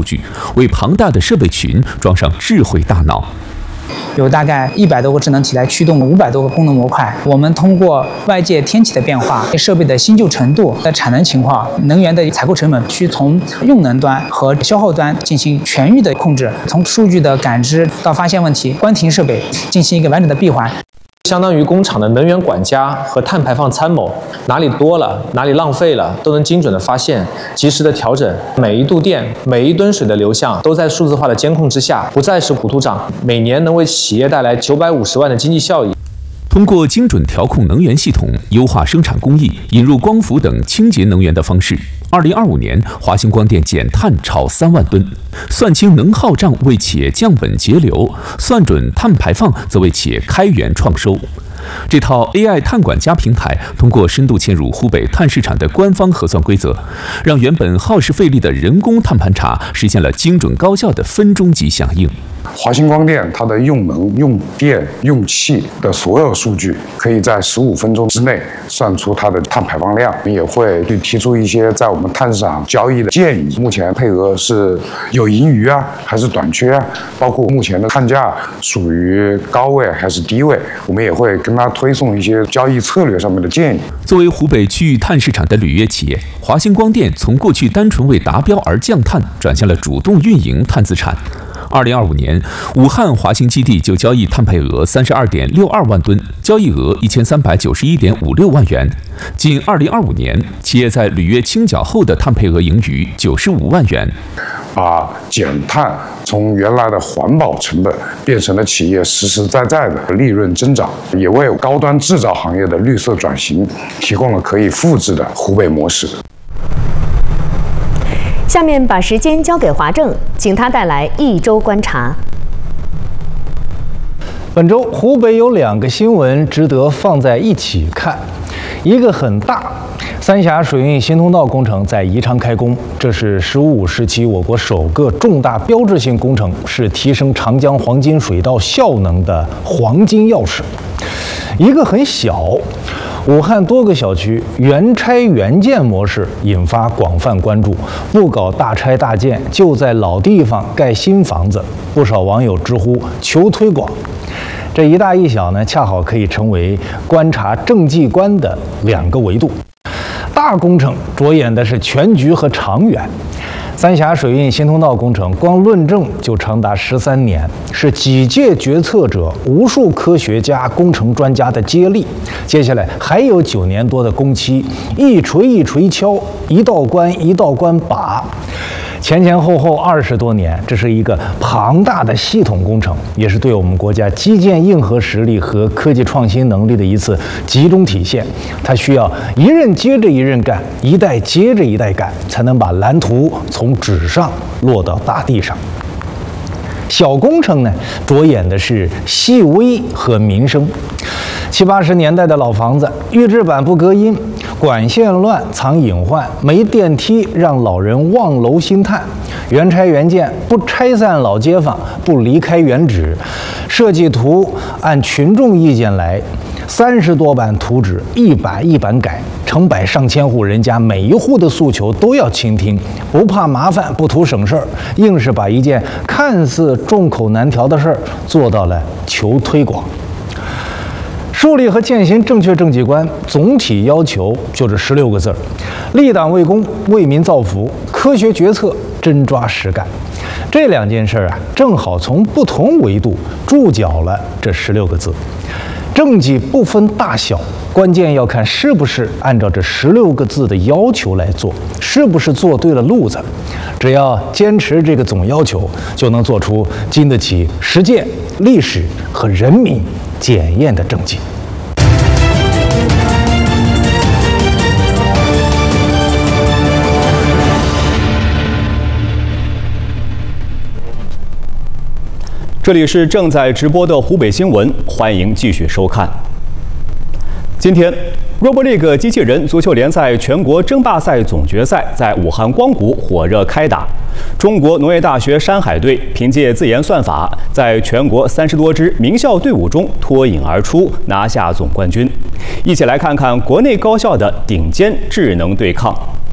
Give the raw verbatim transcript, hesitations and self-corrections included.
据，为庞大的设备群装上智慧大脑。 有大概一百多个智能体来驱动五百多个功能模块。我们通过外界天气的变化、设备的新旧程度的产能情况、能源的采购成本，去从用能端和消耗端进行全域的控制，从数据的感知到发现问题、关停设备，进行一个完整的闭环。 相当于工厂的能源管家和碳排放参谋，哪里多了，哪里浪费了，都能精准的发现，及时的调整。每一度电、每一吨水的流向都在数字化的监控之下，不再是糊涂账，每年能为企业带来九百五十万的经济效益。 通过精准调控能源系统、优化生产工艺、引入光伏等清洁能源的方式，二零二五年华星光电减碳超三万吨，算清能耗账为企业降本节流，算准碳排放则为企业开源创收。 这套 A I 碳管家平台通过深度嵌入湖北碳市场的官方核算规则，让原本耗时费力的人工碳盘查实现了精准高效的分钟级响应。 华星光电它的用能、用电、用气的所有数据，可以在十五分钟之内算出它的碳排放量。我们也会去提出一些在我们碳市场交易的建议。目前配额是有盈余啊，还是短缺啊？包括目前的碳价属于高位还是低位，我们也会跟他推送一些交易策略上面的建议。 作为湖北区域碳市场的履约企业，华星光电从过去单纯为达标而降碳，转向了主动运营碳资产。 二零二五年，武汉华星基地就交易碳配额三十二点六二万吨，交易额一千三百九十一点五六万元。仅二零二五年，企业在履约清缴后的碳配额盈余九十五万元。 把减碳从原来的环保成本变成了企业实实在在的利润增长，也为高端制造行业的绿色转型提供了可以复制的湖北模式。 下面把时间交给华正，请他带来一周观察。 本周湖北有两个新闻值得放在一起看，一个很大，三峡水运新通道工程在宜昌开工，这是“十五五”时期我国首个重大标志性工程，是提升长江黄金水道效能的黄金钥匙。一个很小。 武汉多个小区原拆原建模式引发广泛关注，不搞大拆大建，就在老地方盖新房子。不少网友直呼求推广。这一大一小呢，恰好可以成为观察政绩观的两个维度。大工程着眼的是全局和长远。 三峡水运新通道工程光论证就长达十三年，是几届决策者、无数科学家、工程专家的接力。接下来还有九年多的工期，一锤一锤敲，一道关一道关把，前前后后二十多年，这是一个庞大的系统工程，也是对我们国家基建硬核实力和科技创新能力的一次集中体现。它需要一任接着一任干，一代接着一代干，才能把蓝图从 从纸上落到大地上。小工程呢，着眼的是细微和民生。七八十年代的老房子，预制板不隔音，管线乱藏隐患，没电梯让老人望楼兴叹。原拆原建，不拆散老街坊，不离开原址。设计图按群众意见来。 三十多版图纸，一版一版改，成百上千户人家，每一户的诉求都要倾听，不怕麻烦，不图省事儿，硬是把一件看似众口难调的事儿做到了求推广。树立和践行正确政绩观，总体要求就是十六个字儿：立党为公，为民造福，科学决策，真抓实干。这两件事啊，正好从不同维度注脚了这十六个字。 政绩不分大小，关键要看是不是按照这十六个字的要求来做，是不是做对了路子。只要坚持这个总要求，就能做出经得起实践、历史和人民检验的政绩。 这里是正在直播的湖北新闻，欢迎继续收看。今天 ，Robo League 机器人足球联赛全国争霸赛总决赛在武汉光谷火热开打。中国农业大学山海队凭借自研算法，在全国三十多支名校队伍中脱颖而出，拿下总冠军。一起来看看国内高校的顶尖智能对抗。